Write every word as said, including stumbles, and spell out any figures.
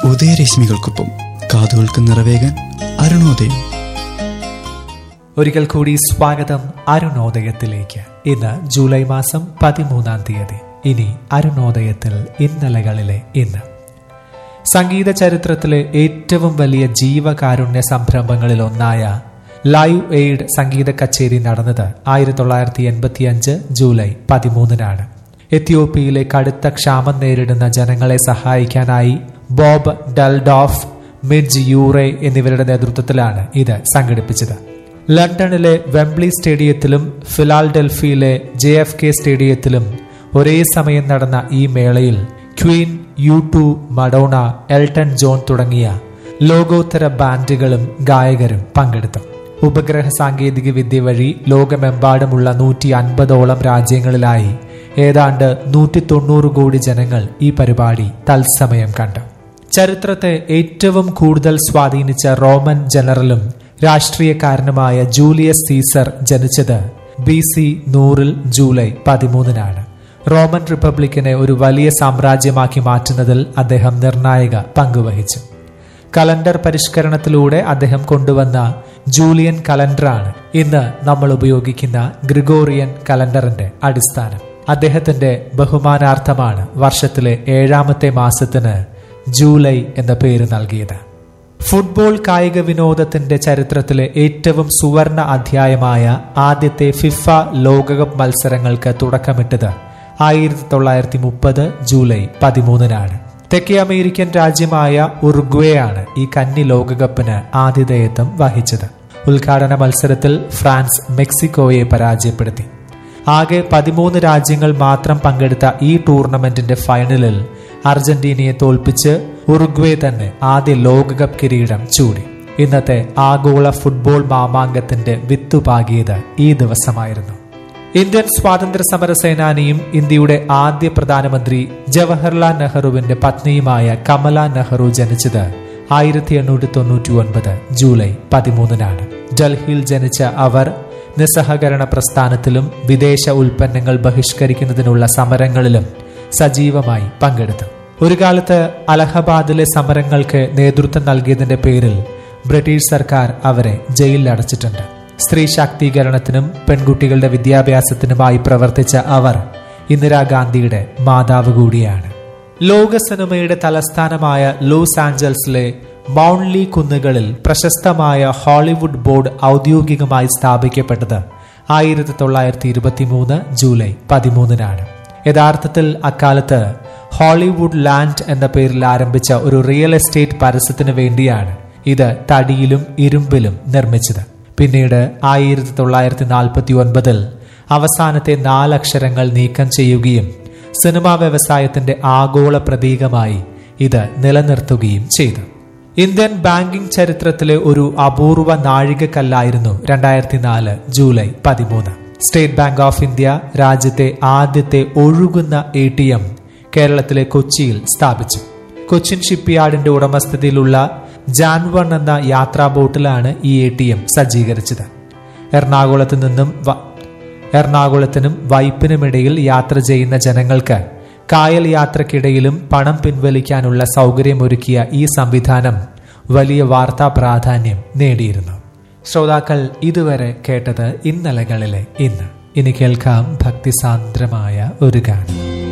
ഉദയരശ്മികൾക്കൊപ്പം കാതുകൾക്ക് നിറവേകാൻ അരുണോദയം. ഒരിക്കൽ കൂടി സ്വാഗതം അരുണോദയത്തിലേക്ക്. ഇന്ന് ജൂലൈ മാസം പതിമൂന്നാം തീയതി. ഇനി അരുണോദയത്തിൽ ഇന്നലകളിലെ ഇന്ന്. സംഗീത ചരിത്രത്തിലെ ഏറ്റവും വലിയ ജീവകാരുണ്യ സംരംഭങ്ങളിൽ ഒന്നായ ലൈവ് എയ്ഡ് സംഗീത കച്ചേരി നടന്നത് ആയിരത്തി തൊള്ളായിരത്തി എൺപത്തി അഞ്ച് ജൂലൈ പതിമൂന്നിനാണ്. എത്യോപ്യയിലെ കടുത്ത ക്ഷാമം നേരിടുന്ന ജനങ്ങളെ സഹായിക്കാനായി ബോബ് ഡൽഡോഫ്, മിഡ്ജ് യൂറേ എന്നിവരുടെ നേതൃത്വത്തിലാണ് ഇത് സംഘടിപ്പിച്ചത്. ലണ്ടനിലെ വെംബ്ലി സ്റ്റേഡിയത്തിലും ഫിലാഡൽഫിയയിലെ ജെ എഫ് കെ സ്റ്റേഡിയത്തിലും ഒരേ സമയം നടന്ന ഈ മേളയിൽ Queen, U to, Madonna, Elton John തുടങ്ങിയ ലോകോത്തര ബാൻഡുകളും ഗായകരും പങ്കെടുത്തു. ഉപഗ്രഹ സാങ്കേതിക വിദ്യ വഴി ലോകമെമ്പാടുമുള്ള നൂറ്റി അൻപതോളം രാജ്യങ്ങളിലായി ഏതാണ്ട് നൂറ്റി തൊണ്ണൂറ് കോടി ജനങ്ങൾ ഈ പരിപാടി തത്സമയം കണ്ടു. ചരിത്രത്തെ ഏറ്റവും കൂടുതൽ സ്വാധീനിച്ച റോമൻ ജനറലും രാഷ്ട്രീയക്കാരനുമായ ജൂലിയസ് സീസർ ജനിച്ചത് ബി സി നൂറിൽ ജൂലൈ പതിമൂന്നിനാണ്. റോമൻ റിപ്പബ്ലിക്കിനെ ഒരു വലിയ സാമ്രാജ്യമാക്കി മാറ്റുന്നതിൽ അദ്ദേഹം നിർണായക പങ്കുവഹിച്ചു. കലണ്ടർ പരിഷ്കരണത്തിലൂടെ അദ്ദേഹം കൊണ്ടുവന്ന ജൂലിയൻ കലണ്ടറാണ് ഇന്ന് നമ്മൾ ഉപയോഗിക്കുന്ന ഗ്രിഗോറിയൻ കലണ്ടറിന്റെ അടിസ്ഥാനം. അദ്ദേഹത്തിന്റെ ബഹുമാനാർത്ഥമാണ് വർഷത്തിലെ ഏഴാമത്തെ മാസത്തിന് ജൂലൈ എന്ന പേര് നൽകിയത്. ഫുട്ബോൾ കായിക വിനോദത്തിന്റെ ചരിത്രത്തിലെ ഏറ്റവും സുവർണ അധ്യായമായ ആദ്യത്തെ ഫിഫ ലോകകപ്പ് മത്സരങ്ങൾക്ക് തുടക്കമിട്ടത് ആയിരത്തി തൊള്ളായിരത്തി മുപ്പത് ജൂലൈ പതിമൂന്നിനാണ്. തെക്കേ അമേരിക്കൻ രാജ്യമായ ഉറുഗ്വേ ആണ് ഈ കന്നി ലോകകപ്പിന് ആതിഥേയത്വം വഹിച്ചത്. ഉദ്ഘാടന മത്സരത്തിൽ ഫ്രാൻസ് മെക്സിക്കോയെ പരാജയപ്പെടുത്തി. ആകെ പതിമൂന്ന് രാജ്യങ്ങൾ മാത്രം പങ്കെടുത്ത ഈ ടൂർണമെന്റിന്റെ ഫൈനലിൽ അർജന്റീനയെ തോൽപ്പിച്ച് ഉറുഗ്വേ തന്നെ ആദ്യ ലോകകപ്പ് കിരീടം ചൂടി. ഇന്നത്തെ ആഗോള ഫുട്ബോൾ മാമാങ്കത്തിന്റെ വിത്തുപാകിയത് ഈ ദിവസമായിരുന്നു. ഇന്ത്യൻ സ്വാതന്ത്ര്യ സമര സേനാനിയും ഇന്ത്യയുടെ ആദ്യ പ്രധാനമന്ത്രി ജവഹർലാൽ നെഹ്റുവിന്റെ പത്നിയുമായ കമല നെഹ്റു ജനിച്ചത് ആയിരത്തി എണ്ണൂറ്റി തൊണ്ണൂറ്റി ഒൻപത് ജൂലൈ പതിമൂന്നിനാണ്. ഡൽഹിയിൽ ജനിച്ച അവർ നിസ്സഹകരണ പ്രസ്ഥാനത്തിലും വിദേശ ഉൽപ്പന്നങ്ങൾ ബഹിഷ്കരിക്കുന്നതിനുള്ള സമരങ്ങളിലും സജീവമായി പങ്കെടുത്തു. ഒരു കാലത്ത് അലഹബാദിലെ സമരങ്ങൾക്ക് നേതൃത്വം നൽകിയതിന്റെ പേരിൽ ബ്രിട്ടീഷ് സർക്കാർ അവരെ ജയിലിൽ അടച്ചിട്ടുണ്ട്. സ്ത്രീ ശാക്തീകരണത്തിനും പെൺകുട്ടികളുടെ വിദ്യാഭ്യാസത്തിനുമായി പ്രവർത്തിച്ച അവർ ഇന്ദിരാഗാന്ധിയുടെ മാതാവ് കൂടിയാണ്. ലോക സിനിമയുടെ തലസ്ഥാനമായ ലോസ് ആഞ്ചൽസിലെ മൗണ്ട്ലി കുന്നുകളിൽ പ്രശസ്തമായ ഹോളിവുഡ് ബോർഡ് ഔദ്യോഗികമായി സ്ഥാപിക്കപ്പെട്ടത് ആയിരത്തി തൊള്ളായിരത്തി ഇരുപത്തി മൂന്ന് ജൂലൈ പതിമൂന്നിനാണ്. യഥാർത്ഥത്തിൽ അക്കാലത്ത് ഹോളിവുഡ് ലാൻഡ് എന്ന പേരിൽ ആരംഭിച്ച ഒരു റിയൽ എസ്റ്റേറ്റ് പരസ്യത്തിന് വേണ്ടിയാണ് ഇത് തടിയിലും ഇരുമ്പിലും നിർമ്മിച്ചത്. പിന്നീട് ആയിരത്തി തൊള്ളായിരത്തി നാൽപ്പത്തി ഒൻപതിൽ അവസാനത്തെ നാലക്ഷരങ്ങൾ നീക്കം ചെയ്യുകയും സിനിമാ വ്യവസായത്തിന്റെ ആഗോള പ്രതീകമായി ഇത് നിലനിർത്തുകയും ചെയ്തു. ഇന്ത്യൻ ബാങ്കിംഗ് ചരിത്രത്തിലെ ഒരു അപൂർവ നാഴികക്കല്ലായിരുന്നു രണ്ടായിരത്തി നാല് ജൂലൈ പതിമൂന്ന്. സ്റ്റേറ്റ് ബാങ്ക് ഓഫ് ഇന്ത്യ രാജ്യത്തെ ആദ്യത്തെ ഒഴുകുന്ന എ ടി എം കേരളത്തിലെ കൊച്ചിയിൽ സ്ഥാപിച്ചു. കൊച്ചിൻ ഷിപ്പ്യാർഡിന്റെ ഉടമസ്ഥതയിലുള്ള ജാൻവൺ എന്ന യാത്രാ ബോട്ടിലാണ് ഈ എ ടി എം സജ്ജീകരിച്ചത്. എറണാകുളത്ത് നിന്നും എറണാകുളത്തിനും വൈപ്പിനുമിടയിൽ യാത്ര ചെയ്യുന്ന ജനങ്ങൾക്ക് കായൽ യാത്രക്കിടയിലും പണം പിൻവലിക്കാനുള്ള സൗകര്യമൊരുക്കിയ ഈ സംവിധാനം വലിയ വാർത്താ പ്രാധാന്യം നേടിയിരുന്നു. ശ്രോതാക്കൾ ഇതുവരെ കേട്ടത് ഇന്നലകളിലെ ഇന്ന്. ഇനി കേൾക്കാം ഭക്തിസാന്ദ്രമായ ഒരു ഗാനം.